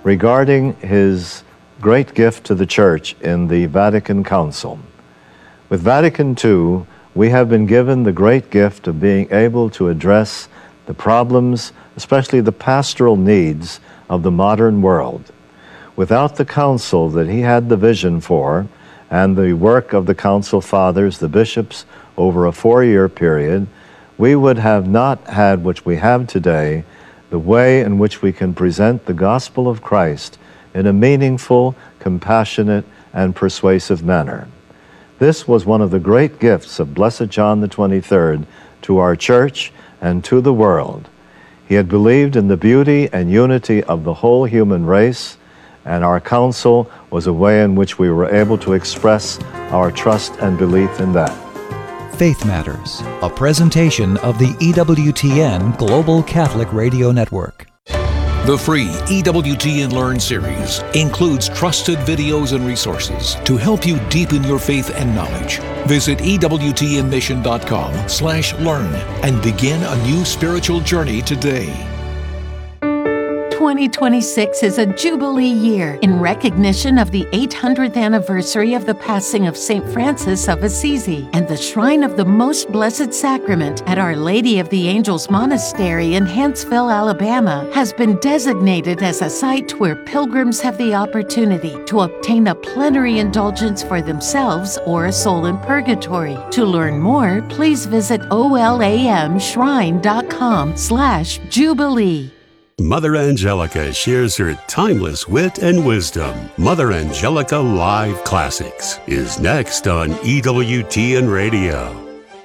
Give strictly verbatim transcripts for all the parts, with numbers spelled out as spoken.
regarding his great gift to the Church in the Vatican Council. With Vatican Two, we have been given the great gift of being able to address the problems, especially the pastoral needs of the modern world. Without the council that he had the vision for, and the work of the council fathers, the bishops, over a four-year period, we would have not had what we have today, the way in which we can present the gospel of Christ in a meaningful, compassionate, and persuasive manner. This was one of the great gifts of Blessed John the twenty-third to our church and to the world. He had believed in the beauty and unity of the whole human race, and our council was a way in which we were able to express our trust and belief in that. Faith Matters, a presentation of the E W T N Global Catholic Radio Network. The free E W T N Learn series includes trusted videos and resources to help you deepen your faith and knowledge. Visit E W T N mission dot com slash learn and begin a new spiritual journey today. twenty twenty-six is a Jubilee year in recognition of the eight hundredth anniversary of the passing of Saint Francis of Assisi, and the Shrine of the Most Blessed Sacrament at Our Lady of the Angels Monastery in Huntsville, Alabama, has been designated as a site where pilgrims have the opportunity to obtain a plenary indulgence for themselves or a soul in purgatory. To learn more, please visit olamshrine.com slash Jubilee. Mother Angelica shares her timeless wit and wisdom. Mother Angelica Live Classics is next on E W T N Radio.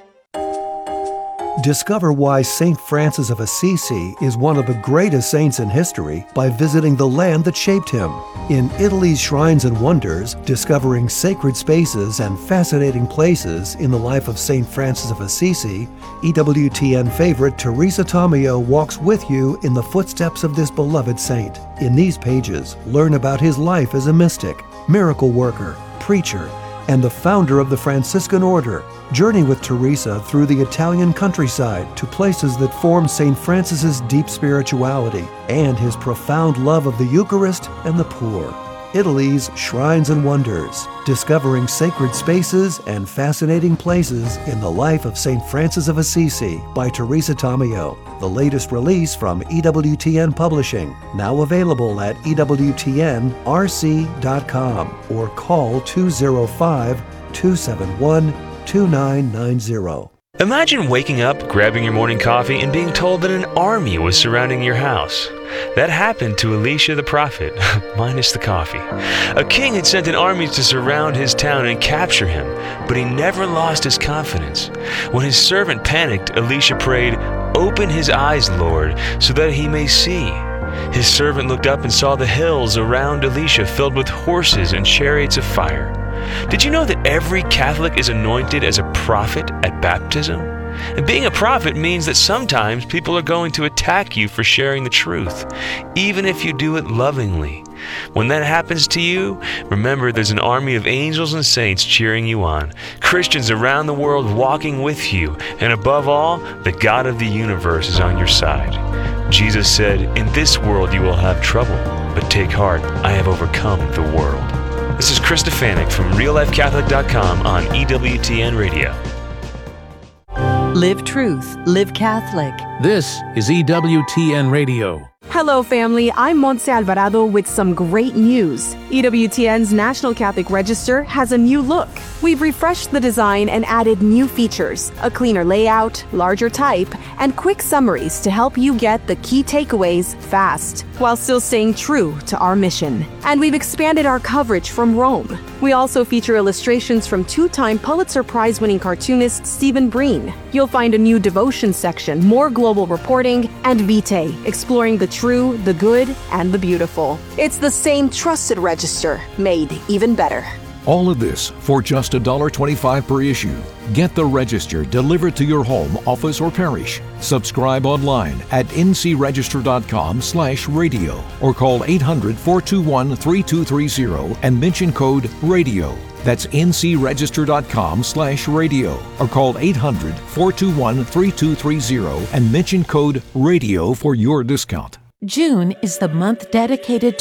Discover why Saint Francis of Assisi is one of the greatest saints in history by visiting the land that shaped him. In Italy's Shrines and Wonders, discovering sacred spaces and fascinating places in the life of Saint Francis of Assisi, E W T N favorite Teresa Tomeo walks with you in the footsteps of this beloved saint. In these pages, learn about his life as a mystic, miracle worker, preacher, and the founder of the Franciscan Order. Journey with Teresa through the Italian countryside to places that form Saint Francis's deep spirituality and his profound love of the Eucharist and the poor. Italy's Shrines and Wonders, discovering sacred spaces and fascinating places in the life of Saint Francis of Assisi by Teresa Tomeo, the latest release from E W T N Publishing, now available at E W T N R C dot com or call two oh five, two seven one, two nine nine zero. Imagine waking up, grabbing your morning coffee, and being told that an army was surrounding your house. That happened to Elisha the prophet, minus the coffee. A king had sent an army to surround his town and capture him, but he never lost his confidence. When his servant panicked, Elisha prayed, "Open his eyes, Lord, so that he may see." His servant looked up and saw the hills around Elisha filled with horses and chariots of fire. Did you know that every Catholic is anointed as a prophet at baptism? And being a prophet means that sometimes people are going to attack you for sharing the truth, even if you do it lovingly. When that happens to you, remember there's an army of angels and saints cheering you on, Christians around the world walking with you, and above all, the God of the universe is on your side. Jesus said, "In this world you will have trouble, but take heart, I have overcome the world." This is Chris Stefanik from real life catholic dot com on E W T N Radio. Live truth, live Catholic. This is E W T N Radio. Hello, family. I'm Montse Alvarado with some great news. E W T N's National Catholic Register has a new look. We've refreshed the design and added new features, a cleaner layout, larger type, and quick summaries to help you get the key takeaways fast, while still staying true to our mission. And we've expanded our coverage from Rome. We also feature illustrations from two-time Pulitzer Prize-winning cartoonist Stephen Breen. You'll find a new devotion section, more global reporting, and Vitae, exploring the true, the good, and the beautiful. It's the same trusted register, made even better. All of this for just one dollar and twenty-five cents per issue. Get the Register delivered to your home, office, or parish. Subscribe online at N C register dot com slash radio or call eight hundred, four two one, three two three zero and mention code RADIO. That's N C register dot com slash radio or call eight hundred, four two one, three two three zero and mention code RADIO for your discount. June is the month dedicated